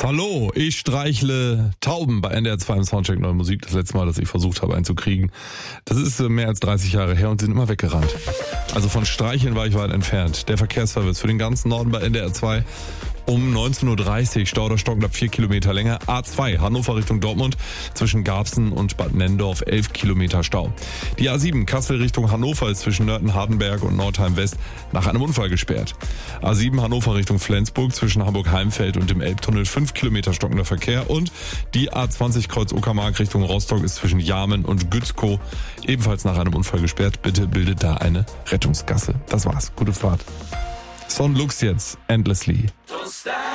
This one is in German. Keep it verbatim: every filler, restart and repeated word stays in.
Hallo, ich streichle Tauben bei N D R zwei im Soundcheck Neue Musik. Das letzte Mal, dass ich versucht habe einzukriegen. Das ist mehr als dreißig Jahre her und sind immer weggerannt. Also von Streicheln war ich weit entfernt. Der Verkehrsservice für den ganzen Norden bei N D R zwei um neunzehn Uhr dreißig, Stau der Stock knapp vier Kilometer länger. A zwei, Hannover Richtung Dortmund, zwischen Garbsen und Bad Nendorf elf Kilometer Stau. Die A sieben, Kassel Richtung Hannover, ist zwischen Nörten-Hardenberg und Nordheim West nach einem Unfall gesperrt. A sieben, Hannover Richtung Flensburg, zwischen Hamburg-Heimfeld und dem Elbtunnel fünf Kilometer stockender Verkehr. Und die A zwanzig, Kreuz Uckermark Richtung Rostock, ist zwischen Jarmen und Gützkow ebenfalls nach einem Unfall gesperrt. Bitte bildet da eine Rettungsgasse. Das war's. Gute Fahrt. Son Lux jetzt, Endlessly.